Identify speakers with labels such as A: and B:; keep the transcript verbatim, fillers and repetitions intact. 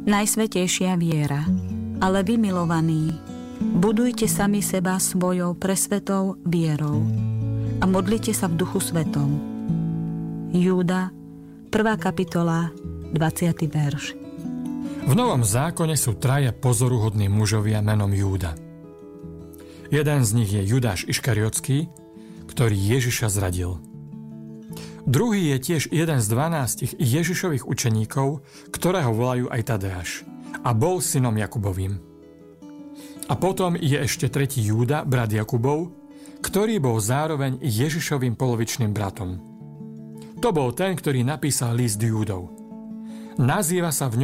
A: Najsvätejšia viera. Ale vy, milovaní, budujte sami seba svojou presvetou vierou a modlite sa v Duchu Svetom. Júda, prvá kapitola, dvadsiaty verš.
B: V Novom zákone sú traja pozoruhodní mužovia menom Júda. Jeden z nich je Judáš Iškariotský, ktorý Ježiša zradil. Druhý je tiež jeden z dvanástich Ježišových učeníkov, ktorého volajú aj Tadeáš, a bol synom Jakubovým. A potom je ešte tretí Júda, brat Jakubov, ktorý bol zároveň Ježišovým polovičným bratom. To bol ten, ktorý napísal list Júdov. Nazýva sa v ňom